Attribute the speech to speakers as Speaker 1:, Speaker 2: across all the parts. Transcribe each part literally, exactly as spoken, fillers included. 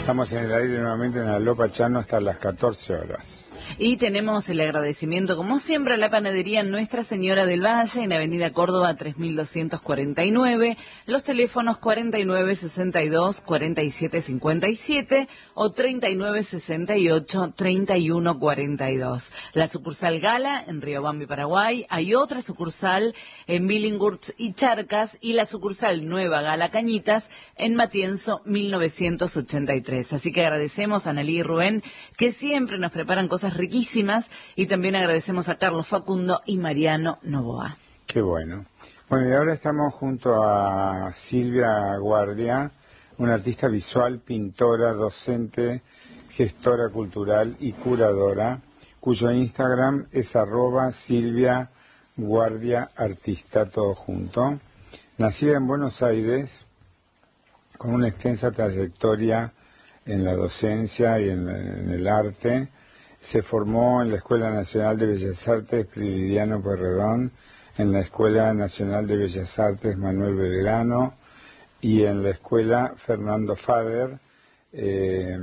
Speaker 1: Estamos en el aire nuevamente en la Lopa Chano hasta las catorce horas.
Speaker 2: Y tenemos el agradecimiento, como siempre, a la panadería Nuestra Señora del Valle, en Avenida Córdoba tres mil doscientos cuarenta y nueve, los teléfonos cuarenta y nueve sesenta y dos cuarenta y siete cincuenta y siete o treinta y nueve sesenta y ocho treinta y uno cuarenta y dos. La sucursal Gala en Riobambi, Paraguay, hay otra sucursal en Billinghurst y Charcas, y la sucursal Nueva Gala Cañitas en Matienzo mil novecientos ochenta y tres. Así que agradecemos a Analí y Rubén, que siempre nos preparan cosas riquísimas, y también agradecemos a Carlos Facundo y Mariano Novoa.
Speaker 1: Qué bueno. Bueno, y ahora estamos junto a Silvia Guardia, una artista visual, pintora, docente, gestora cultural y curadora, cuyo Instagram es arroba Silvia Guardia Artista, todo junto. Nacida en Buenos Aires, con una extensa trayectoria en la docencia y en, en el arte. Se formó en la Escuela Nacional de Bellas Artes Prilidiano Pueyrredón, en la Escuela Nacional de Bellas Artes Manuel Belgrano y en la Escuela Fernando Fader, eh,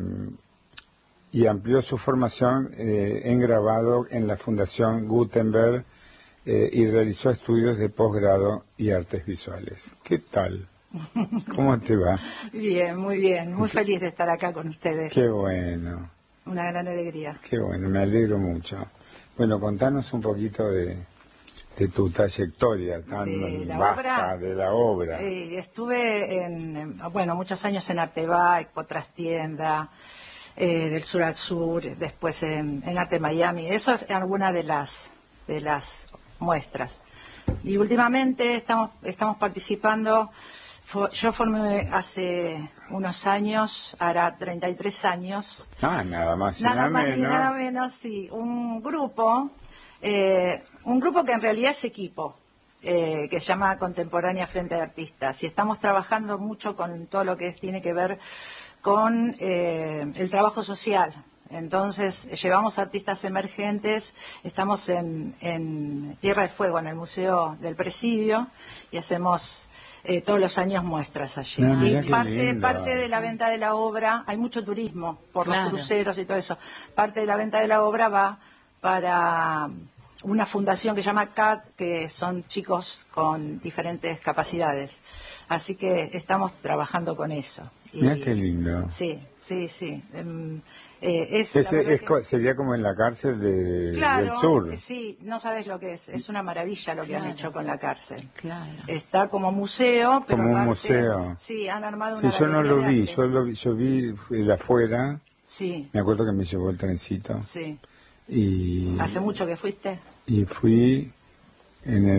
Speaker 1: y amplió su formación eh, en grabado en la Fundación Gutenberg eh, y realizó estudios de posgrado y artes visuales. ¿Qué tal? ¿Cómo te va?
Speaker 3: Bien, muy bien, muy feliz de estar acá con ustedes.
Speaker 1: Qué bueno.
Speaker 3: Una gran alegría.
Speaker 1: Qué bueno, me alegro mucho. Bueno, contanos un poquito de, de tu trayectoria tan
Speaker 3: de la
Speaker 1: vasta,
Speaker 3: obra,
Speaker 1: de la obra.
Speaker 3: Eh, estuve, en, en, bueno, muchos años en Arteba, Expo Trastienda, eh, del sur al sur, después en, en Arte Miami. Eso es alguna de las, de las muestras. Y últimamente estamos, estamos participando. Yo formé hace unos años, hará treinta y tres años.
Speaker 1: Ah, nada más y
Speaker 3: nada,
Speaker 1: nada
Speaker 3: más
Speaker 1: menos.
Speaker 3: Ni nada menos, sí. Un grupo, eh, un grupo que en realidad es equipo, eh, que se llama Contemporánea Frente de Artistas. Y estamos trabajando mucho con todo lo que es, tiene que ver con eh, el trabajo social. Entonces, llevamos artistas emergentes, estamos en, en Tierra del Fuego, en el Museo del Presidio, y hacemos... Eh, todos los años muestras allí.
Speaker 1: Ah,
Speaker 3: y parte, parte de la venta de la obra, hay mucho turismo por
Speaker 2: Claro.
Speaker 3: los cruceros y todo eso. Parte de la venta de la obra va para una fundación que se llama C A T, que son chicos con diferentes capacidades. Así que estamos trabajando con eso. Y,
Speaker 1: Mira qué lindo.
Speaker 3: Sí, sí, sí. Um, Eh, es,
Speaker 1: Ese, es,
Speaker 3: que...
Speaker 1: sería como en la cárcel de,
Speaker 3: claro,
Speaker 1: del sur.
Speaker 3: Sí, no sabes lo que es. Es una maravilla lo que
Speaker 2: Claro.
Speaker 3: han hecho con la cárcel.
Speaker 2: Claro.
Speaker 3: Está como museo, pero
Speaker 1: Como un
Speaker 3: aparte,
Speaker 1: museo.
Speaker 3: Sí, han armado una
Speaker 1: Sí, yo no
Speaker 3: galería
Speaker 1: lo
Speaker 3: de
Speaker 1: vi,
Speaker 3: arte.
Speaker 1: yo lo vi, yo vi de afuera.
Speaker 3: Sí,
Speaker 1: Me acuerdo que me llevó el trencito.
Speaker 3: sí.
Speaker 1: Y,
Speaker 3: ¿Hace mucho que fuiste?
Speaker 1: y fui en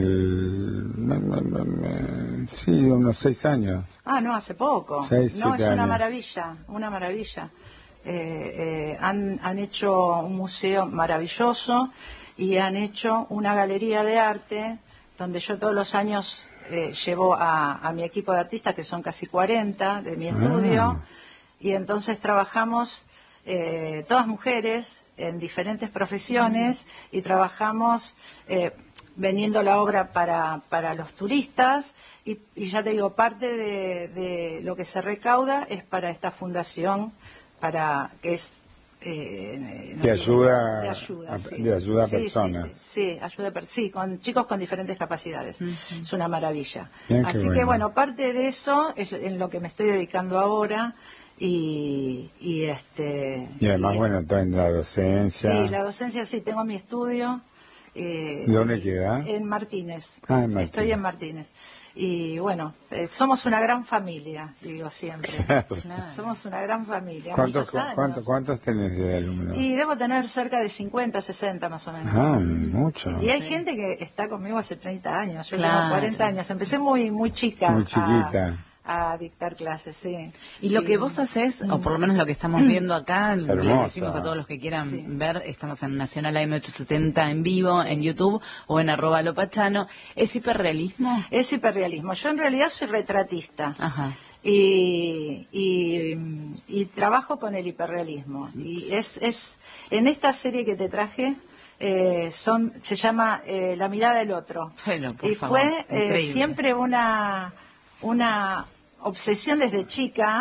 Speaker 1: el... Sí, unos seis años.
Speaker 3: Ah, no, hace poco.
Speaker 1: Seis,
Speaker 3: no, es
Speaker 1: siete
Speaker 3: una
Speaker 1: años.
Speaker 3: maravilla, una maravilla. Eh, eh, han, han hecho un museo maravilloso y han hecho una galería de arte donde yo todos los años eh, llevo a, a mi equipo de artistas, que son casi cuarenta de mi estudio,
Speaker 1: Ah.
Speaker 3: y entonces trabajamos eh, todas mujeres en diferentes profesiones y trabajamos eh, vendiendo la obra para, para los turistas y, y ya te digo, parte de, de lo que se recauda es para esta fundación, para que es eh, no
Speaker 1: De ayuda
Speaker 3: de ayuda,
Speaker 1: a-
Speaker 3: sí.
Speaker 1: de ayuda a
Speaker 3: Sí, sí,
Speaker 1: personas.
Speaker 3: sí, sí, ayuda a per- sí, con chicos con diferentes capacidades.
Speaker 2: Ujú.
Speaker 3: Es una maravilla.
Speaker 1: Bien, qué
Speaker 3: Así
Speaker 1: bueno.
Speaker 3: que bueno, parte de eso es en lo que me estoy dedicando ahora y, y este
Speaker 1: Y además,
Speaker 3: y-
Speaker 1: bueno, toda en la docencia.
Speaker 3: sí, la docencia sí, tengo mi estudio. Eh,
Speaker 1: ¿Dónde queda?
Speaker 3: En Martínez.
Speaker 1: Ah, en Martínez.
Speaker 3: Estoy en Martínez. Y bueno, eh, somos una gran familia, digo siempre.
Speaker 2: Claro.
Speaker 3: Somos una gran familia.
Speaker 1: ¿Cuántos,
Speaker 3: muchos años.
Speaker 1: cuántos, ¿Cuántos tenés de alumnos?
Speaker 3: Y debo tener cerca de cincuenta, sesenta más o menos.
Speaker 1: Ah, mucho.
Speaker 3: Y hay gente que está conmigo hace treinta años, yo
Speaker 2: Claro.
Speaker 3: tengo cuarenta años. Empecé muy muy chica,
Speaker 1: Muy chiquita.
Speaker 3: A, a dictar clases, sí.
Speaker 2: Y lo que vos haces, o por lo menos lo que estamos viendo acá, le
Speaker 1: Hermosa.
Speaker 2: decimos a todos los que quieran
Speaker 3: Sí.
Speaker 2: ver, estamos en Nacional A M ochocientos setenta en vivo, en YouTube o en arroba lopachano, ¿es hiperrealismo?
Speaker 3: Es hiperrealismo. Yo en realidad soy retratista.
Speaker 2: Ajá.
Speaker 3: Y, y, y trabajo con el hiperrealismo. Y es, es en esta serie que te traje, eh, son se llama eh, La mirada del otro.
Speaker 2: Bueno, por
Speaker 3: y
Speaker 2: favor,
Speaker 3: fue eh,
Speaker 2: increíble.
Speaker 3: siempre una, una obsesión desde chica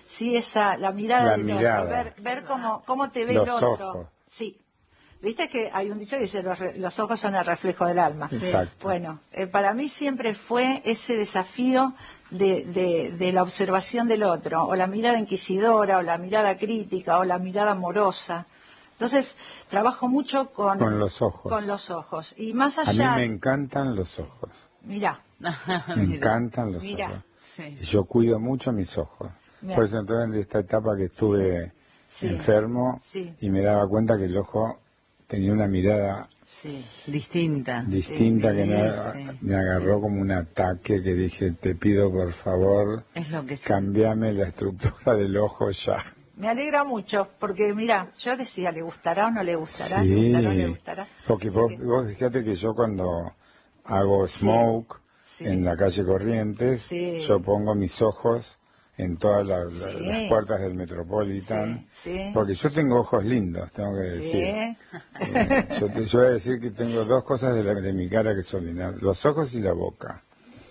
Speaker 3: sí, esa, la mirada
Speaker 1: La
Speaker 3: del
Speaker 1: mirada.
Speaker 3: otro, ver, ver cómo, cómo te ve
Speaker 1: Los
Speaker 3: el otro.
Speaker 1: ojos.
Speaker 3: Sí. Viste que hay un dicho que dice, los, re- los ojos son el reflejo del alma.
Speaker 1: Exacto.
Speaker 3: Bueno, eh, para mí siempre fue ese desafío de, de, de la observación del otro, o la mirada inquisidora, o la mirada crítica, o la mirada amorosa. Entonces, trabajo mucho con,
Speaker 1: Con los ojos.
Speaker 3: con los ojos. Y más
Speaker 1: A mí
Speaker 3: allá...
Speaker 1: me encantan los ojos.
Speaker 3: Mirá,
Speaker 1: Me encantan los
Speaker 3: Mirá.
Speaker 1: ojos.
Speaker 2: Sí.
Speaker 1: Y yo cuido mucho mis ojos.
Speaker 3: Mirá.
Speaker 1: Por eso entonces en esta etapa que estuve
Speaker 3: Sí.
Speaker 1: enfermo
Speaker 3: Sí.
Speaker 1: y me daba cuenta que el ojo tenía una mirada
Speaker 3: sí.
Speaker 2: Distinta.
Speaker 1: distinta que me,
Speaker 2: sí,
Speaker 1: me agarró
Speaker 2: sí.
Speaker 1: como un ataque que dije, te pido por favor,
Speaker 2: Es lo que sí.
Speaker 1: cambiame la estructura del ojo ya.
Speaker 3: Me alegra mucho, porque mira, yo decía, ¿le gustará o no le gustará? ¿Le
Speaker 1: Sí,
Speaker 3: gustará o no le gustará?
Speaker 1: porque
Speaker 3: Así
Speaker 1: vos,
Speaker 3: que-
Speaker 1: vos fíjate que yo cuando hago
Speaker 3: Sí,
Speaker 1: smoke
Speaker 3: sí.
Speaker 1: en la calle Corrientes,
Speaker 3: Sí.
Speaker 1: yo pongo mis ojos en todas las,
Speaker 3: Sí.
Speaker 1: las puertas del Metropolitan,
Speaker 3: Sí, sí.
Speaker 1: porque yo tengo ojos lindos, tengo que
Speaker 3: Sí.
Speaker 1: decir. Eh, yo, te, yo voy a decir que tengo dos cosas de, la- de mi cara que son lindas, los ojos y la boca.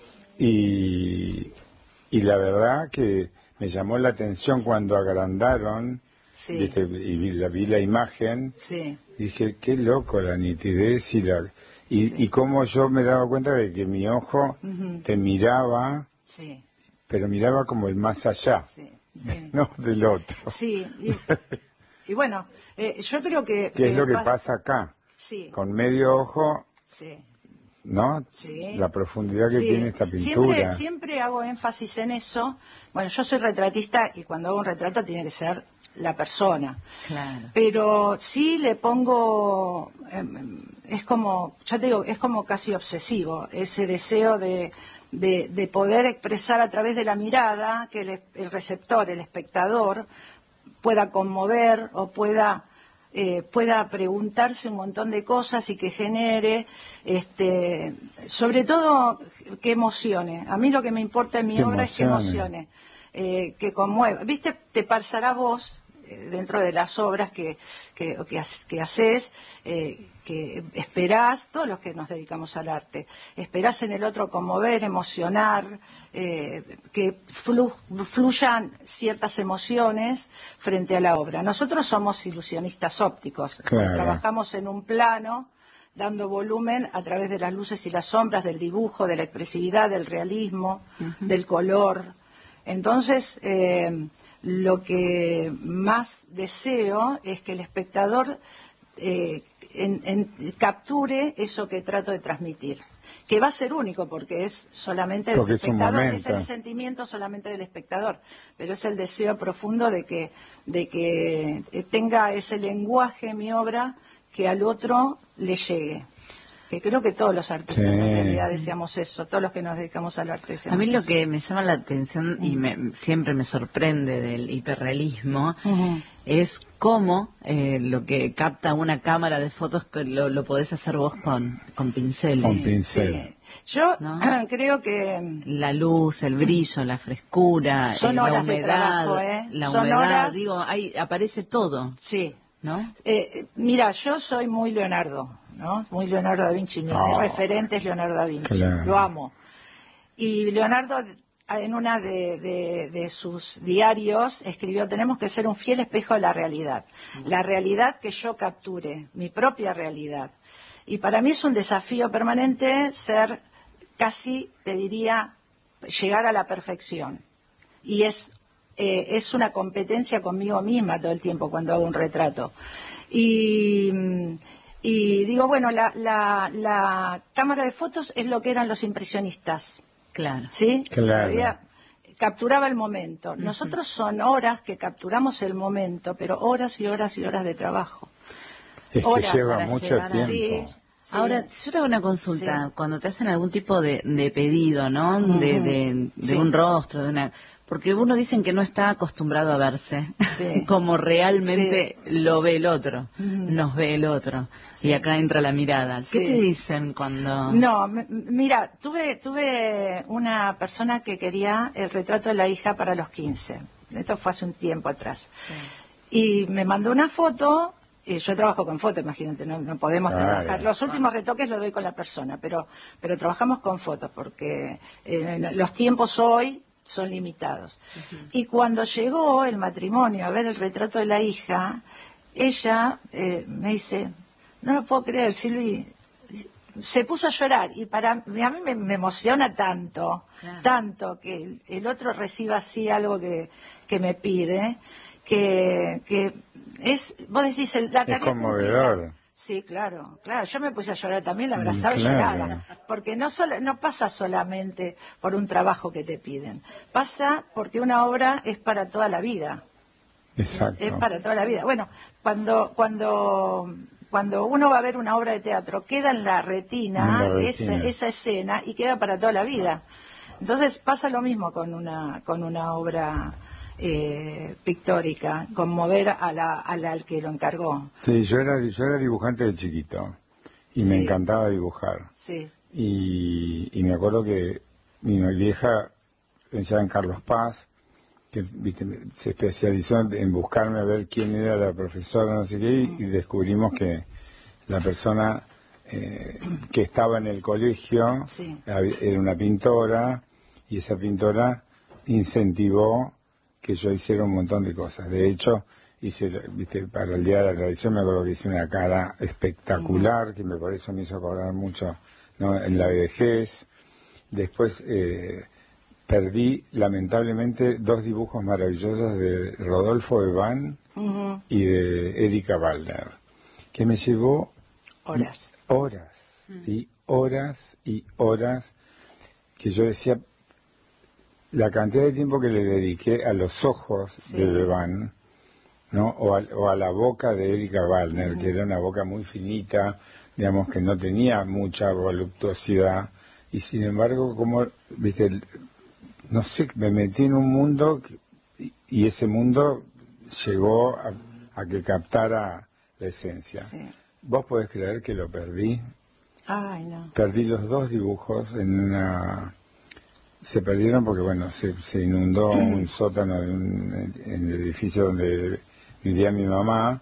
Speaker 1: Y, y la verdad que me llamó la atención cuando agrandaron,
Speaker 3: Sí.
Speaker 1: ¿viste? Y vi la, vi la imagen,
Speaker 3: Sí,
Speaker 1: dije, qué loco la nitidez y la... Y, y cómo yo me daba cuenta de que mi ojo
Speaker 3: Ujú.
Speaker 1: te miraba,
Speaker 3: sí,
Speaker 1: pero miraba como el más allá,
Speaker 3: sí. Sí,
Speaker 1: no del otro.
Speaker 3: sí. Y, y bueno, eh, yo creo que...
Speaker 1: ¿Qué es lo que
Speaker 3: pas-
Speaker 1: pasa acá?
Speaker 3: Sí,
Speaker 1: Con medio ojo,
Speaker 3: sí.
Speaker 1: ¿no?
Speaker 3: Sí.
Speaker 1: La profundidad que
Speaker 3: Sí.
Speaker 1: tiene esta
Speaker 3: Siempre,
Speaker 1: pintura.
Speaker 3: siempre hago énfasis en eso. Bueno, yo soy retratista y cuando hago un retrato tiene que ser la persona.
Speaker 2: Claro.
Speaker 3: Pero sí le pongo, em, es como, ya te digo, es como casi obsesivo, ese deseo de, de, de poder expresar a través de la mirada que el, el receptor, el espectador, pueda conmover o pueda eh, pueda preguntarse un montón de cosas y que genere, este, sobre todo, que emocione. A mí lo que me importa en mi
Speaker 1: Que
Speaker 3: obra es que
Speaker 1: emocione.
Speaker 3: emocione, eh, que conmueva. ¿Viste? Te pasará a vos, eh, dentro de las obras que, que, que, ha- que haces, eh, que esperás, todos los que nos dedicamos al arte, esperás en el otro conmover, emocionar, eh, que flu- fluyan ciertas emociones frente a la obra. Nosotros somos ilusionistas ópticos,
Speaker 1: Claro.
Speaker 3: trabajamos en un plano, dando volumen a través de las luces y las sombras, del dibujo, de la expresividad, del realismo, del color. Entonces, eh, lo que más deseo es que el espectador eh, en- en- capture eso que trato de transmitir, que va a ser único porque es solamente del
Speaker 1: Porque es un
Speaker 3: espectador, es
Speaker 1: momento.
Speaker 3: el sentimiento solamente del espectador, pero es el deseo profundo de que, de que eh, tenga ese lenguaje mi obra que al otro le llegue. Que creo que todos los artistas
Speaker 1: Sí.
Speaker 3: en realidad deseamos eso, todos los que nos dedicamos al arte
Speaker 2: A
Speaker 3: deseamos
Speaker 2: mí lo
Speaker 3: eso.
Speaker 2: que me llama la atención y me, siempre me sorprende del hiperrealismo
Speaker 3: Ujú.
Speaker 2: es cómo eh, lo que capta una cámara de fotos que lo, lo podés hacer vos con, con pinceles.
Speaker 1: Con pincel.
Speaker 3: Sí. Yo
Speaker 2: ¿No?
Speaker 3: creo que
Speaker 2: La luz, el brillo, la frescura,
Speaker 3: Son
Speaker 2: eh, la
Speaker 3: horas de
Speaker 2: humedad,
Speaker 3: trabajo, ¿eh?
Speaker 2: la
Speaker 3: Son
Speaker 2: humedad,
Speaker 3: horas-
Speaker 2: digo, ahí aparece todo,
Speaker 3: sí.
Speaker 2: ¿no?
Speaker 3: Eh, mira, yo soy muy Leonardo, ¿no? Muy Leonardo da Vinci. Mi, mi
Speaker 1: Oh.
Speaker 3: referente es Leonardo da Vinci.
Speaker 1: Claro.
Speaker 3: Lo amo. Y Leonardo, en una de, de- de sus diarios, escribió: tenemos que ser un fiel espejo de la realidad. La realidad que yo capture, mi propia realidad. Y para mí es un desafío permanente ser casi, te diría, llegar a la perfección. Y es eh, es una competencia conmigo misma todo el tiempo cuando hago un retrato. Y, y digo, bueno, la, la, la cámara de fotos es lo que eran los impresionistas,
Speaker 2: Claro.
Speaker 3: ¿sí?
Speaker 1: Claro.
Speaker 3: Todavía capturaba el momento. Nosotros son horas que capturamos el momento, pero horas y horas y horas de trabajo.
Speaker 1: Es que
Speaker 3: Horas
Speaker 1: lleva
Speaker 2: para
Speaker 1: mucho
Speaker 2: llegar a-
Speaker 1: tiempo.
Speaker 3: Sí, sí.
Speaker 2: Ahora, yo te hago una consulta.
Speaker 3: Sí.
Speaker 2: Cuando te hacen algún tipo de, de pedido, ¿no? De,
Speaker 3: Ujú.
Speaker 2: de, de
Speaker 3: Sí.
Speaker 2: un rostro, de una... Porque uno dicen que no está acostumbrado a verse
Speaker 3: Sí.
Speaker 2: como realmente lo ve el otro, nos ve el otro. Y acá entra la mirada.
Speaker 3: Sí.
Speaker 2: ¿Qué te dicen cuando...?
Speaker 3: No, m- mira, tuve tuve una persona que quería el retrato de la hija para los quince. Esto fue hace un tiempo atrás. Y me mandó una foto. Y yo trabajo con foto, imagínate, no, no podemos
Speaker 1: Claro.
Speaker 3: trabajar. Los últimos retoques los doy con la persona, pero pero trabajamos con fotos porque eh, los tiempos hoy son limitados. Uh-huh. Y cuando llegó el matrimonio a ver el retrato de la hija, ella eh, me dice, no lo puedo creer, Silvi, se puso a llorar, y para a mí me, me emociona tanto, claro. tanto que el, el otro reciba así algo que, que me pide, que, que es, vos decís, el, la tarea
Speaker 1: es conmovedor. Cumplida.
Speaker 3: Sí, claro, claro. Yo me puse a llorar también, la abrazaba claro. y lloraba. Porque no, solo, no pasa solamente por un trabajo que te piden. Pasa porque una obra es para toda la vida.
Speaker 1: Exacto.
Speaker 3: Es, es para toda la vida. Bueno, cuando, cuando, cuando uno va a ver una obra de teatro, queda en la retina, en la retina. Esa, esa escena y queda para toda la vida. Entonces pasa lo mismo con una, con una obra... Eh, pictórica, conmover a la, a la al que lo encargó.
Speaker 1: Sí, yo era, yo era dibujante de chiquito y sí. me encantaba dibujar.
Speaker 3: Sí.
Speaker 1: Y, y me acuerdo que mi vieja pensaba en Carlos Paz, que viste, se especializó en buscarme a ver quién era la profesora, no sé qué, y, y descubrimos que la persona eh, que estaba en el colegio
Speaker 3: sí.
Speaker 1: era una pintora, y esa pintora incentivó que yo hiciera un montón de cosas. De hecho, hice, viste, para el Día de la Tradición me acuerdo que hice una cara espectacular, que me por eso me hizo acordar mucho, ¿no? En la vejez. Después eh, perdí, lamentablemente, dos dibujos maravillosos de Rodolfo Eván uh-huh. y de Erika Waldner, que me llevó
Speaker 3: horas,
Speaker 1: horas uh-huh. y horas y horas, que yo decía, la cantidad de tiempo que le dediqué a los ojos sí. de Bebán, ¿no? O a, o a la boca de Erika Waldner, uh-huh. que era una boca muy finita, digamos que no tenía mucha voluptuosidad, y sin embargo, como, viste, no sé, me metí en un mundo que, y ese mundo llegó a, a que captara la esencia.
Speaker 3: Sí.
Speaker 1: ¿Vos podés creer que lo perdí?
Speaker 3: Ay, no.
Speaker 1: Perdí los dos dibujos en una... Se perdieron porque, bueno, se, se inundó un sótano en, un, en el edificio donde vivía mi mamá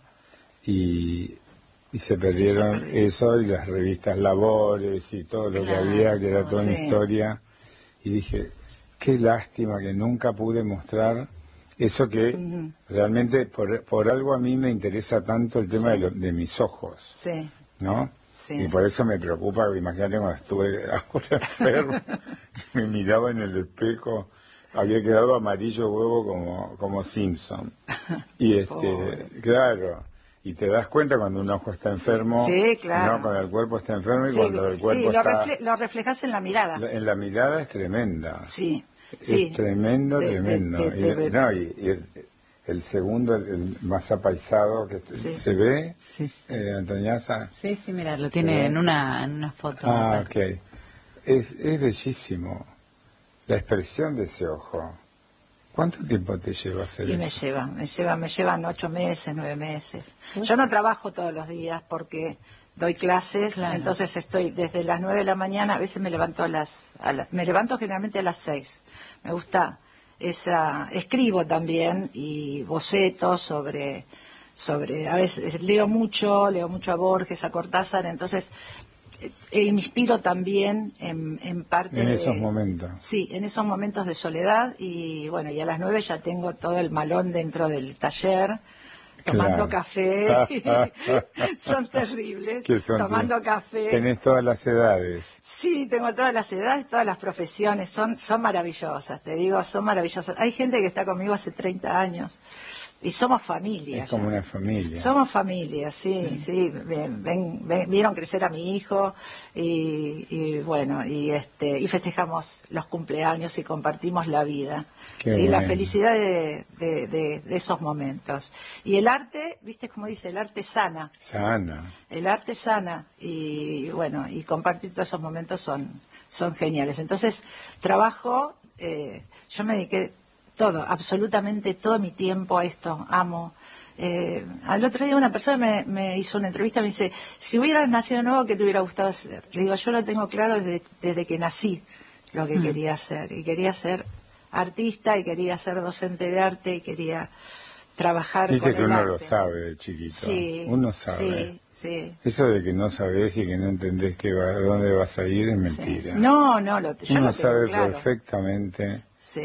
Speaker 1: y, y se perdieron sí, se eso y las revistas Labores y todo lo claro, que había, que era toda sí. una historia. Y dije, qué lástima que nunca pude mostrar eso que uh-huh. realmente por, por algo a mí me interesa tanto el tema sí. de, lo, de mis ojos,
Speaker 3: sí.
Speaker 1: ¿no?
Speaker 3: Sí.
Speaker 1: Y por eso me preocupa, imagínate cuando estuve ahora enfermo, me miraba en el espejo, había quedado amarillo huevo como, como Simpson. Y este, oh. claro, y te das cuenta cuando un ojo está enfermo,
Speaker 3: sí, claro.
Speaker 1: no, cuando el cuerpo está enfermo y
Speaker 3: sí,
Speaker 1: cuando el cuerpo
Speaker 3: sí, lo
Speaker 1: está...
Speaker 3: refle- lo reflejas en la mirada.
Speaker 1: La, en la mirada es tremenda.
Speaker 3: Sí,
Speaker 1: es
Speaker 3: sí.
Speaker 1: tremendo,
Speaker 3: de,
Speaker 1: tremendo.
Speaker 3: De, de, de,
Speaker 1: y, no, y, y el, el segundo, el, el más apaisado que sí. se ve,
Speaker 2: sí, sí.
Speaker 1: Eh, Antoñaza.
Speaker 2: Sí, sí, mira, lo tiene en una, en una foto.
Speaker 1: Ah, ok. Es, es bellísimo la expresión de ese ojo. ¿Cuánto tiempo te lleva hacer
Speaker 3: y
Speaker 1: eso?
Speaker 3: me lleva, me lleva, me llevan ocho meses, nueve meses. Yo no trabajo todos los días porque doy clases, claro. entonces estoy desde las nueve de la mañana, a veces me levanto a las, a la, me levanto generalmente a las seis. Me gusta esa, escribo también y bocetos sobre, sobre, a veces leo mucho, leo mucho a Borges, a Cortázar, entonces eh, me inspiro también en, en parte
Speaker 1: en
Speaker 3: de,
Speaker 1: esos momentos.
Speaker 3: Sí, en esos momentos de soledad y bueno, y a las nueve ya tengo todo el malón dentro del taller, tomando claro. café, son terribles,
Speaker 1: son,
Speaker 3: tomando
Speaker 1: sí?
Speaker 3: café.
Speaker 1: Tenés todas las edades.
Speaker 3: Sí, tengo todas las edades, todas las profesiones, son, son maravillosas, te digo, son maravillosas. Hay gente que está conmigo hace treinta años y somos familia.
Speaker 1: Es como
Speaker 3: ya.
Speaker 1: una familia.
Speaker 3: Somos familia, sí, sí, sí. Ven, ven, ven, vieron crecer a mi hijo y, y bueno, y este y festejamos los cumpleaños y compartimos la vida. Qué sí, bueno. La felicidad de, de, de, de esos momentos. Y el arte, viste como dice, el arte sana.
Speaker 1: Sana.
Speaker 3: El arte sana y bueno, y compartir todos esos momentos son, son geniales. Entonces, trabajo, eh, yo me dediqué todo, absolutamente todo mi tiempo a esto, amo. Eh, al otro día una persona me, me hizo una entrevista y me dice, si hubieras nacido de nuevo, ¿qué te hubiera gustado hacer? Le digo, yo lo tengo claro desde, desde que nací, lo que mm. quería hacer. Y quería ser artista, y quería ser docente de arte, y quería trabajar
Speaker 1: Dice
Speaker 3: con
Speaker 1: que
Speaker 3: el
Speaker 1: uno
Speaker 3: arte.
Speaker 1: lo sabe de chiquito.
Speaker 3: Sí,
Speaker 1: uno sabe.
Speaker 3: Sí, sí.
Speaker 1: Eso de que no sabés y que no entendés que va, dónde vas a ir es mentira.
Speaker 3: Sí. No, no, lo, yo
Speaker 1: uno
Speaker 3: lo tengo
Speaker 1: sabe
Speaker 3: claro.
Speaker 1: perfectamente.
Speaker 3: Sí.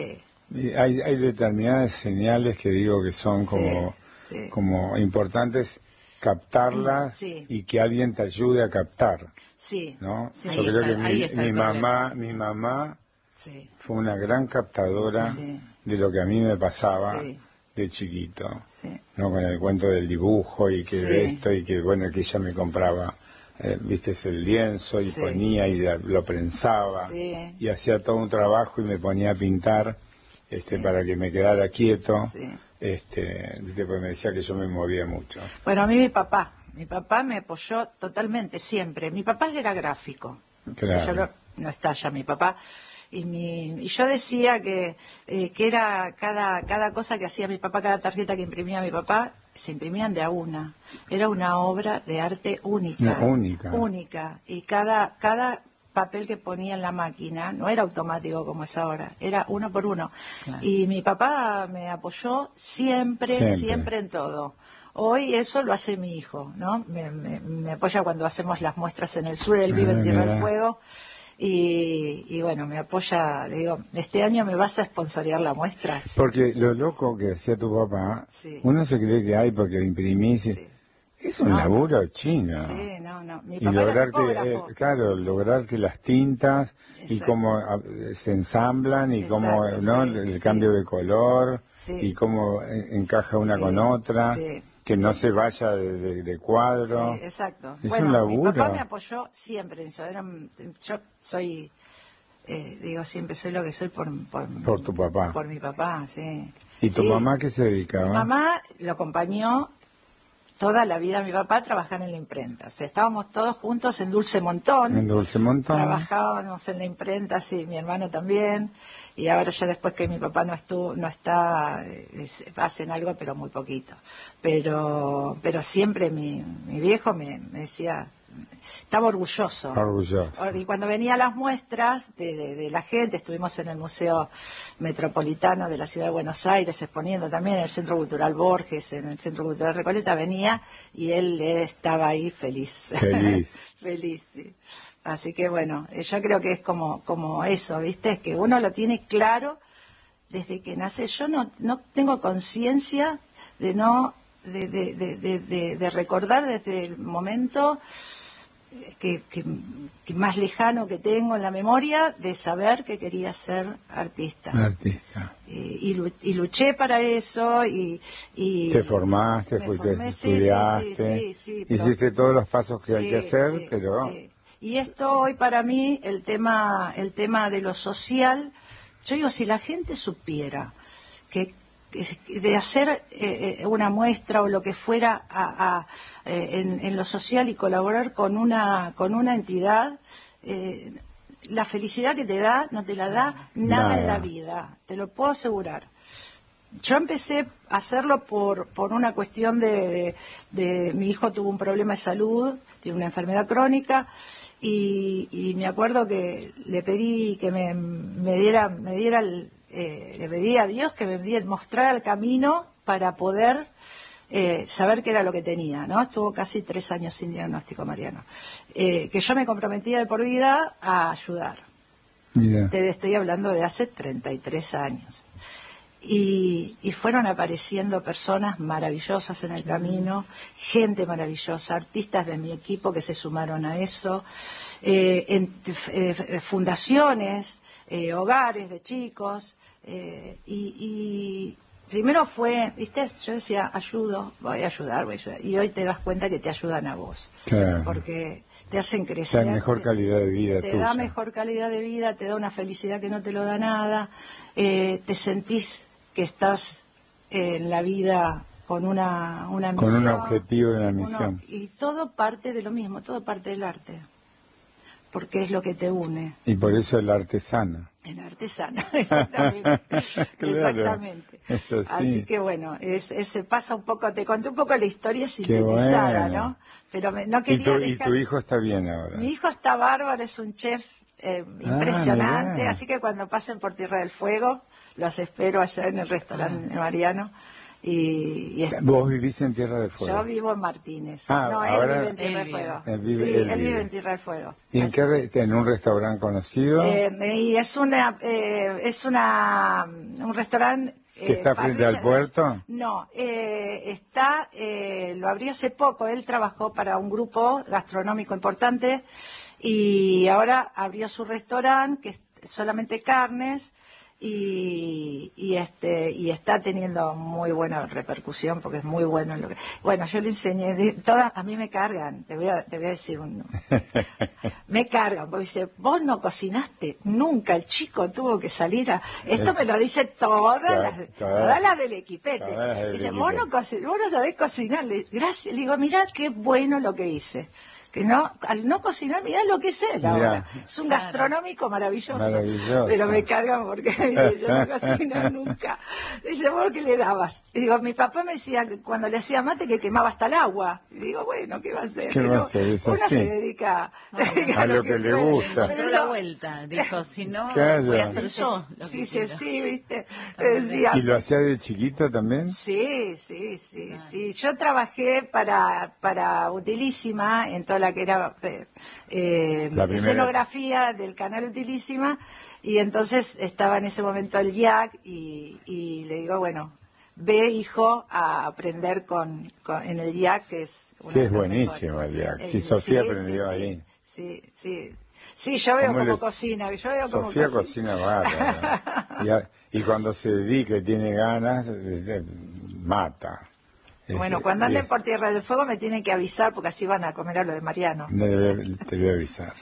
Speaker 1: Y hay, hay determinadas señales que digo que son como,
Speaker 3: sí, sí.
Speaker 1: como importantes captarlas
Speaker 3: Sí.
Speaker 1: y que alguien te ayude a captar.
Speaker 3: Sí,
Speaker 1: ¿No?
Speaker 3: sí.
Speaker 1: Yo
Speaker 2: Ahí
Speaker 1: creo
Speaker 2: está-
Speaker 1: que
Speaker 2: ahí
Speaker 1: mi,
Speaker 2: está
Speaker 1: mi
Speaker 2: el problema.
Speaker 1: mamá, mi mamá
Speaker 3: Sí,
Speaker 1: fue una gran captadora
Speaker 3: Sí.
Speaker 1: de lo que a mí me pasaba
Speaker 3: Sí.
Speaker 1: de chiquito,
Speaker 3: sí.
Speaker 1: ¿no? Con el cuento del dibujo y que
Speaker 3: Sí.
Speaker 1: de esto y que bueno que ella me compraba, eh, viste, el lienzo y
Speaker 3: Sí.
Speaker 1: ponía y la- lo prensaba
Speaker 3: Sí.
Speaker 1: y hacía todo un trabajo y me ponía a pintar, este,
Speaker 3: Sí.
Speaker 1: para que me quedara quieto,
Speaker 3: Sí.
Speaker 1: este, viste, porque me decía que yo me movía mucho.
Speaker 3: Bueno, a mí mi papá, mi papá me apoyó totalmente, siempre. Mi papá era gráfico.
Speaker 1: Claro.
Speaker 3: Yo lo- no está ya mi papá. Y, mi, y yo decía que, eh, que era cada, cada cosa que hacía mi papá, cada tarjeta que imprimía mi papá, se imprimían de a una. Era una obra de arte única.
Speaker 1: No, única.
Speaker 3: Única. Y cada, cada papel que ponía en la máquina no era automático como es ahora, era uno por uno.
Speaker 2: Claro.
Speaker 3: Y mi papá me apoyó siempre,
Speaker 1: Siempre.
Speaker 3: siempre, en todo. Hoy eso lo hace mi hijo, ¿no? Me, me- me apoya cuando hacemos las muestras en el sur, él vive
Speaker 1: Ah,
Speaker 3: en Tierra
Speaker 1: mirá.
Speaker 3: del Fuego. Y, y bueno, me apoya, le digo, este año me vas a sponsorear la muestra. Sí.
Speaker 1: Porque lo loco que hacía tu papá,
Speaker 3: Sí.
Speaker 1: uno se cree que hay porque imprimís, y-
Speaker 3: Sí.
Speaker 1: es un
Speaker 3: No,
Speaker 1: laburo chino.
Speaker 3: Sí, no, no. Mi
Speaker 1: Y
Speaker 3: papá era
Speaker 1: lograr que,
Speaker 3: tipógrafo.
Speaker 1: eh, claro, lograr que las tintas y
Speaker 3: Exacto.
Speaker 1: cómo ah, se ensamblan y cómo,
Speaker 3: Exacto,
Speaker 1: ¿no?
Speaker 3: sí,
Speaker 1: El
Speaker 3: sí.
Speaker 1: cambio de color
Speaker 3: Sí.
Speaker 1: y cómo eh, encaja una
Speaker 3: Sí,
Speaker 1: con otra,
Speaker 3: sí,
Speaker 1: que no
Speaker 3: sí.
Speaker 1: se vaya de, de- de cuadro.
Speaker 3: Sí, exacto.
Speaker 1: Es
Speaker 3: bueno,
Speaker 1: un laburo.
Speaker 3: mi papá me apoyó siempre en eso. Era- yo soy, eh, digo siempre, soy lo que soy por, por,
Speaker 1: Por tu papá.
Speaker 3: Por mi papá, sí.
Speaker 1: ¿Y tu
Speaker 3: Sí.
Speaker 1: mamá qué se dedicaba?
Speaker 3: Mi mamá lo acompañó toda la vida a mi papá a trabajar en la imprenta. O sea, estábamos todos juntos en Dulce Montón.
Speaker 1: En Dulce Montón.
Speaker 3: Trabajábamos en la imprenta, sí, mi hermano también. Y ahora ya después que mi papá no estuvo, no está, eh, es- hacen algo, pero muy poquito. Pero, pero siempre mi, mi viejo me, me decía, estaba orgulloso.
Speaker 1: Orgulloso.
Speaker 3: Y cuando venía a las muestras de, de- de la gente, estuvimos en el Museo Metropolitano de la Ciudad de Buenos Aires exponiendo también en el Centro Cultural Borges, en el Centro Cultural Recoleta, venía y él eh, estaba ahí feliz.
Speaker 1: Feliz.
Speaker 3: Feliz, sí. Así que bueno, eh, yo creo que es como, como eso, ¿viste? Es que uno lo tiene claro desde que nace. Yo no, no tengo conciencia de no, de, de, de, de, de- de recordar desde el momento que, que- que más lejano que tengo en la memoria de saber que quería ser artista.
Speaker 1: Artista.
Speaker 3: Eh, y, lu- y luché para eso y, y
Speaker 1: Te formaste,
Speaker 3: me
Speaker 1: fuiste,
Speaker 3: formé, sí, sí,
Speaker 1: estudiaste,
Speaker 3: sí, sí, sí, pero-
Speaker 1: hiciste todos los pasos que hay
Speaker 3: Sí,
Speaker 1: que hacer,
Speaker 3: sí,
Speaker 1: pero
Speaker 3: sí. Y esto hoy para mí, el tema, el tema de lo social, yo digo, si la gente supiera que, que de hacer eh, eh, una muestra o lo que fuera a- a, eh, en, en lo social y colaborar con una, con una entidad, eh, la felicidad que te da no te la da nada,
Speaker 1: Nada.
Speaker 3: en la vida, te lo puedo asegurar. Yo empecé a hacerlo por, por una cuestión de, de, de- mi hijo tuvo un problema de salud, tiene una enfermedad crónica y, y me acuerdo que le pedí que me, me diera, me diera el, eh, le pedí a Dios que me diera- mostrara el camino para poder eh, saber qué era lo que tenía, ¿no? Estuvo casi tres años sin diagnóstico, Mariano. Eh, que yo me comprometía de por vida a ayudar.
Speaker 1: mira,
Speaker 3: Te estoy hablando de hace treinta y tres años. Y, y fueron apareciendo personas maravillosas en el camino, gente maravillosa, artistas de mi equipo que se sumaron a eso, eh, en- eh, fundaciones, eh, hogares de chicos, eh, y, y primero fue, viste, yo decía, ayudo, voy a ayudar, voy a ayudar, y hoy te das cuenta que te ayudan a vos,
Speaker 1: claro,
Speaker 3: porque te hacen
Speaker 1: o sea,
Speaker 3: crecer.
Speaker 1: mejor
Speaker 3: te-
Speaker 1: calidad de vida
Speaker 3: te
Speaker 1: tuya.
Speaker 3: da mejor calidad de vida, te da una felicidad que no te lo da nada, eh, te sentís que estás en la vida con una, una
Speaker 1: Con
Speaker 3: misión.
Speaker 1: un objetivo y una
Speaker 3: uno-
Speaker 1: misión.
Speaker 3: y todo parte de lo mismo, todo parte del arte, porque es lo que te une.
Speaker 1: Y por eso el artesano.
Speaker 3: El artesano, exactamente.
Speaker 1: Claro,
Speaker 3: exactamente.
Speaker 1: esto sí.
Speaker 3: Así que bueno, es, es- se pasa un poco, te conté un poco la historia
Speaker 1: Qué
Speaker 3: sintetizada,
Speaker 1: bueno.
Speaker 3: ¿no? Pero me- no
Speaker 1: Y
Speaker 3: quería
Speaker 1: tu, y
Speaker 3: dejar-
Speaker 1: tu hijo está bien ahora.
Speaker 3: Mi hijo está bárbaro, es un chef eh,
Speaker 1: Ah,
Speaker 3: impresionante,
Speaker 1: mirá.
Speaker 3: así que cuando pasen por Tierra del Fuego, los espero allá en el restaurante de Mariano. Y, y es-
Speaker 1: ¿Vos vivís en Tierra del Fuego?
Speaker 3: yo vivo en Martínez.
Speaker 1: Ah,
Speaker 3: no,
Speaker 1: ahora-
Speaker 3: él vive en Tierra del
Speaker 2: Él
Speaker 3: Fuego.
Speaker 1: vive. Él vive-
Speaker 3: sí,
Speaker 1: él
Speaker 3: él vive
Speaker 1: vive.
Speaker 3: en Tierra del Fuego.
Speaker 1: ¿Y en
Speaker 3: Así-
Speaker 1: qué re- en un restaurante conocido?
Speaker 3: Eh, y es una eh, es una un restaurante
Speaker 1: ¿Que está frente al puerto?
Speaker 3: No, eh, está eh, lo abrió hace poco. Él trabajó para un grupo gastronómico importante y ahora abrió su restaurante que es solamente carnes y, y este y está teniendo muy buena repercusión porque es muy bueno en lo que bueno yo le enseñé de- todas a mí me cargan te voy a te voy a decir un me cargan porque dice vos no cocinaste nunca el chico tuvo que salir a esto me lo dice todas
Speaker 1: Claro,
Speaker 3: las
Speaker 1: todas-
Speaker 3: todas las del equipete
Speaker 1: todas las del
Speaker 3: dice vos no,
Speaker 1: equipete.
Speaker 3: coci- vos no sabés cocinar Le- gracias le digo mirá qué bueno lo que hice que no al no cocinar mirá lo que es él
Speaker 1: Mirá.
Speaker 3: ahora es un
Speaker 2: Claro.
Speaker 3: gastronómico maravilloso
Speaker 1: Maravilloso.
Speaker 3: pero me cargan porque dice, yo no cocino nunca. Dice, ¿vos qué le dabas? Y digo, mi papá me decía que cuando le hacía mate que quemaba hasta el agua. Y digo, bueno, ¿qué va a hacer?
Speaker 1: ¿Qué va a
Speaker 3: Pero
Speaker 1: hacer? Es
Speaker 3: uno
Speaker 1: así.
Speaker 3: se dedica
Speaker 1: A lo que le
Speaker 3: puede.
Speaker 1: gusta.
Speaker 2: Encontró
Speaker 3: Pero
Speaker 2: la
Speaker 3: yo-
Speaker 2: vuelta, dijo, si no,
Speaker 1: Claro.
Speaker 2: voy a hacer yo lo
Speaker 3: Sí,
Speaker 2: que
Speaker 3: sí,
Speaker 2: quiero.
Speaker 3: sí, viste. Me decía,
Speaker 1: ¿Y lo hacía de chiquito también?
Speaker 3: sí, sí, sí, sí. Yo trabajé para para Utilísima en toda la que era eh, eh,
Speaker 1: La primera.
Speaker 3: escenografía del canal Utilísima y entonces estaba en ese momento el I A C y, y le digo, bueno, ve hijo a aprender con, con- en el I A C que es una
Speaker 1: Sí,
Speaker 3: de
Speaker 1: es
Speaker 3: las
Speaker 1: buenísimo
Speaker 3: mejores.
Speaker 1: el I A C. Sí,
Speaker 3: Eh,
Speaker 1: Sofía
Speaker 3: sí,
Speaker 1: aprendió
Speaker 3: sí,
Speaker 1: ahí.
Speaker 3: Sí, sí. Sí, yo veo
Speaker 1: ¿Cómo
Speaker 3: como
Speaker 1: les-
Speaker 3: cocina, yo veo como
Speaker 1: Sofía cocina bárbara. Y, a- y cuando se dedica y tiene ganas, eh, eh, mata. Es-
Speaker 3: Bueno, cuando anden
Speaker 1: es-
Speaker 3: por Tierra del Fuego me tienen que avisar porque así van a comer a lo de Mariano.
Speaker 1: Debe- te voy a avisar.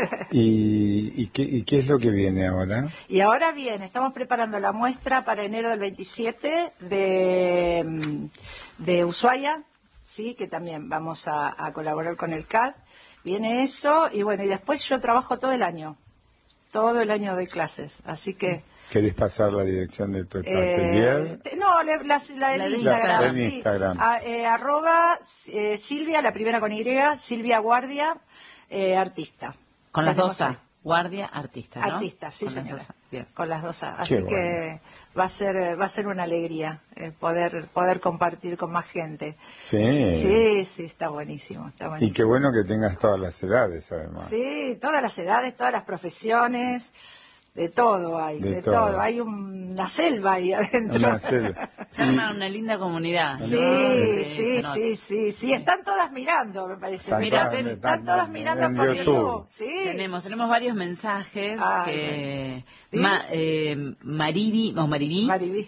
Speaker 1: ¿Y, y, qué, ¿Y qué es lo que viene ahora?
Speaker 3: Y ahora bien, estamos preparando la muestra para enero del veintisiete de, mm, de Ushuaia, sí, que también vamos a, a colaborar con el C A D. Viene eso y bueno, y después yo trabajo todo el año, todo el año doy clases, así que...
Speaker 1: ¿Querés pasar la dirección de tu
Speaker 3: Eh,
Speaker 1: atelier?
Speaker 3: te- no, le- la, la del
Speaker 2: La de
Speaker 3: Instagram,
Speaker 1: Instagram.
Speaker 3: sí.
Speaker 1: La Instagram.
Speaker 3: A- eh, arroba eh, Silvia, la primera con Y, Silvia Guardia, eh, artista.
Speaker 2: Con las
Speaker 3: Tenemos
Speaker 2: dos A,
Speaker 3: ahí.
Speaker 2: guardia, artista, ¿no?
Speaker 3: Artista, sí
Speaker 2: Con las
Speaker 3: señora.
Speaker 2: dos A, bien.
Speaker 3: Con las dos A.
Speaker 1: Qué
Speaker 3: Así
Speaker 1: bueno.
Speaker 3: que va a ser eh, va a ser una alegría eh, poder poder compartir con más gente.
Speaker 1: Sí.
Speaker 3: Sí, sí, está buenísimo, está
Speaker 1: Y
Speaker 3: buenísimo.
Speaker 1: qué bueno que tengas todas las edades, además.
Speaker 3: Sí, todas las edades, todas las profesiones, de todo hay,
Speaker 1: De
Speaker 3: de,
Speaker 1: todo.
Speaker 3: todo. Hay un- una selva ahí adentro.
Speaker 1: Una selva.
Speaker 2: Se arma una linda comunidad. ¿no?
Speaker 3: Sí,
Speaker 2: se
Speaker 3: sí,
Speaker 2: nota.
Speaker 3: sí, sí, sí, están todas mirando, me parece.
Speaker 1: Están
Speaker 3: Mira,
Speaker 1: todas-
Speaker 3: están,
Speaker 1: están
Speaker 3: todas mirando
Speaker 1: en
Speaker 3: por
Speaker 1: YouTube.
Speaker 3: YouTube. Sí.
Speaker 2: Tenemos, tenemos varios mensajes
Speaker 3: Ay,
Speaker 2: que
Speaker 3: ¿sí?
Speaker 2: Ma- eh, Maribi, o Maribí,
Speaker 3: Maribí.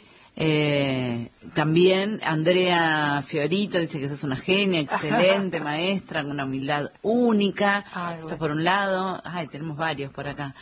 Speaker 2: eh, también Andrea Fiorito dice que sos una genia, excelente maestra, con una humildad única.
Speaker 3: Ay,
Speaker 2: Esto
Speaker 3: bueno.
Speaker 2: por un lado. Ay, tenemos varios por acá.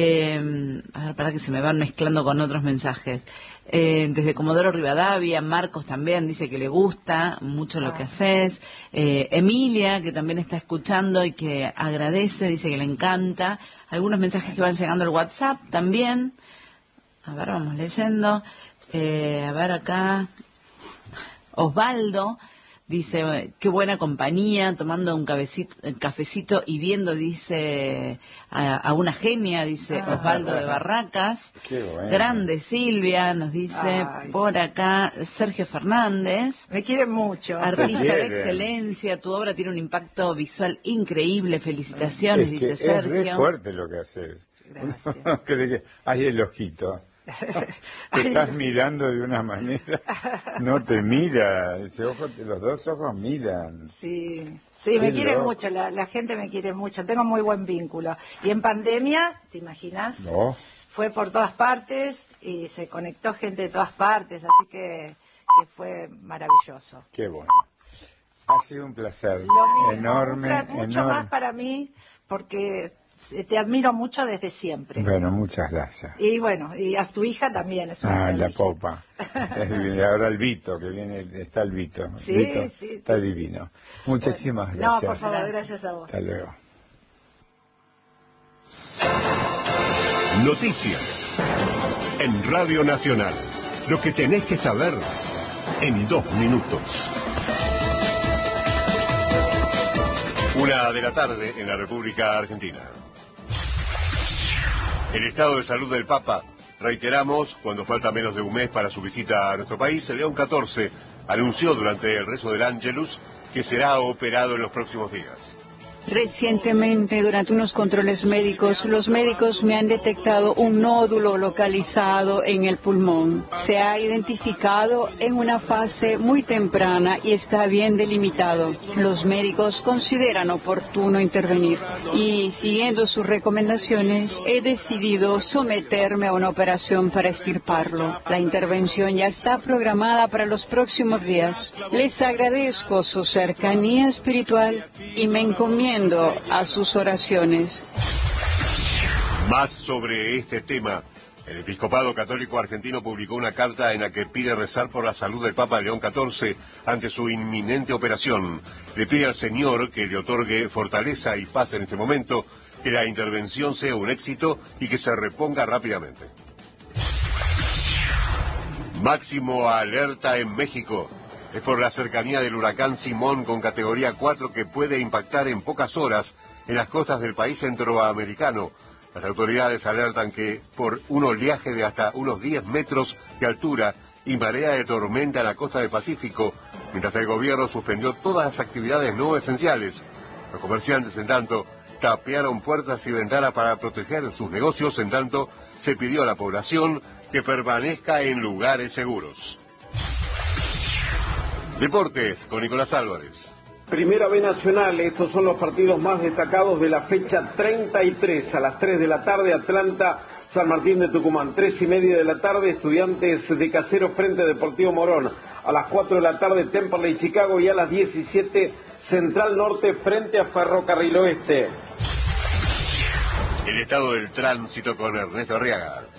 Speaker 2: Eh, a ver, para que se me van mezclando con otros mensajes. Eh, desde Comodoro Rivadavia, Marcos también dice que le gusta mucho lo
Speaker 3: Ah.
Speaker 2: que haces. Eh, Emilia, que también está escuchando y que agradece, dice que le encanta. Algunos mensajes que van llegando al WhatsApp también. A ver, vamos leyendo. Eh, a ver acá. Osvaldo dice, qué buena compañía, tomando un cafecito, cafecito y viendo, dice, a, a una genia, dice
Speaker 3: Ah.
Speaker 2: Osvaldo de Barracas.
Speaker 1: Qué bueno.
Speaker 2: Grande Silvia, nos dice
Speaker 3: Ay.
Speaker 2: por acá Sergio Fernández.
Speaker 3: Me quieren mucho.
Speaker 2: Artista de
Speaker 1: quieren.
Speaker 2: excelencia, tu obra tiene un impacto visual increíble, felicitaciones,
Speaker 1: Es que
Speaker 2: dice
Speaker 1: es re
Speaker 2: Sergio.
Speaker 1: fuerte lo que haces.
Speaker 3: Gracias.
Speaker 1: Uno cree que hay el ojito. Te estás mirando de una manera, no te mira, ese ojo, los dos ojos miran.
Speaker 3: Sí, sí, me
Speaker 1: Qué
Speaker 3: quieren
Speaker 1: loco.
Speaker 3: mucho, la, la gente me quiere mucho, tengo muy buen vínculo. Y en pandemia, ¿te imaginas?
Speaker 1: No.
Speaker 3: Fue por todas partes y se conectó gente de todas partes, así que, que fue maravilloso.
Speaker 1: Qué bueno. Ha sido un placer
Speaker 3: Lo mismo,
Speaker 1: enorme,
Speaker 3: mucho mucho
Speaker 1: enorme.
Speaker 3: más para mí, porque te admiro mucho desde siempre.
Speaker 1: Bueno, muchas gracias.
Speaker 3: Y bueno, y a tu hija también es una
Speaker 1: Ah, la
Speaker 3: maravilla.
Speaker 1: popa. Es divina. Ahora el Vito, que viene, está el Vito. El
Speaker 3: Sí,
Speaker 1: Vito
Speaker 3: sí,
Speaker 1: está
Speaker 3: sí,
Speaker 1: divino. Muchísimas
Speaker 3: No,
Speaker 1: gracias.
Speaker 3: por favor, gracias a vos.
Speaker 1: Hasta luego.
Speaker 4: Noticias en Radio Nacional. Lo que tenés que saber en dos minutos. Una de la tarde en la República Argentina. El estado de salud del Papa Reiteramos, cuando falta menos de un mes para su visita a nuestro país, el León catorce anunció durante el rezo del Ángelus que será operado en los próximos días.
Speaker 5: Recientemente, durante unos controles médicos, los médicos me han detectado un nódulo localizado en el pulmón. Se ha identificado en una fase muy temprana y está bien delimitado. Los médicos consideran oportuno intervenir y, siguiendo sus recomendaciones, he decidido someterme a una operación para extirparlo. La intervención ya está programada para los próximos días. Les agradezco su cercanía espiritual y me encomiendo a sus oraciones.
Speaker 4: Más sobre este tema. El Episcopado Católico Argentino publicó una carta en la que pide rezar por la salud del Papa León catorce ante su inminente operación. Le pide al Señor que le otorgue fortaleza y paz en este momento, que la intervención sea un éxito y que se reponga rápidamente. Máximo alerta en México. Es por la cercanía del huracán Simón con categoría cuatro que puede impactar en pocas horas en las costas del país centroamericano. Las autoridades alertan que por un oleaje de hasta unos diez metros de altura y marea de tormenta en la costa del Pacífico, mientras el gobierno suspendió todas las actividades no esenciales. Los comerciantes, en tanto, tapiaron puertas y ventanas para proteger sus negocios, en tanto se pidió a la población que permanezca en lugares seguros. Deportes con Nicolás Álvarez.
Speaker 6: Primera B Nacional, estos son los partidos más destacados de la fecha treinta y tres. A las tres de la tarde, Atlanta, San Martín de Tucumán. tres y media de la tarde, Estudiantes de Caseros frente a Deportivo Morón. A las cuatro de la tarde, Temperley Chicago. Y a las diecisiete, Central Norte frente a Ferrocarril Oeste.
Speaker 4: El estado del tránsito con Ernesto Arriaga.